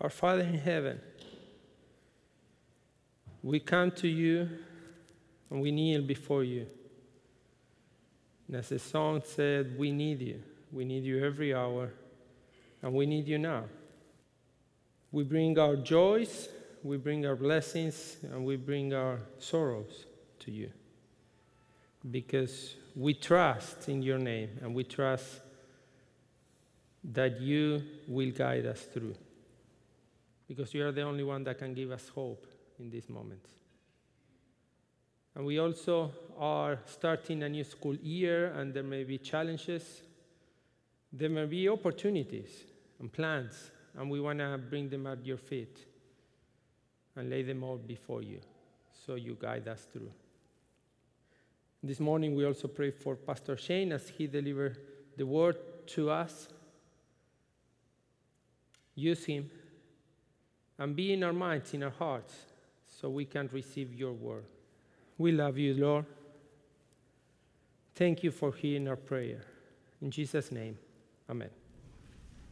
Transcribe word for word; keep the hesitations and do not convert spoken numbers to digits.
Our Father in heaven, we come to you and we kneel before you. And as the song said, we need you. We need you every hour, and we need you now. We bring our joys, we bring our blessings, and we bring our sorrows to you. Because we trust in your name, and we trust that you will guide us through. Because you are the only one that can give us hope in these moments. And we also are starting a new school year, and there may be challenges. There may be opportunities and plans, and we want to bring them at your feet and lay them all before you so you guide us through. This morning, we also pray for Pastor Shane as he delivers the word to us. Use him and be in our minds, in our hearts, so we can receive your word. We love you, Lord. Thank you for hearing our prayer. In Jesus' name, amen.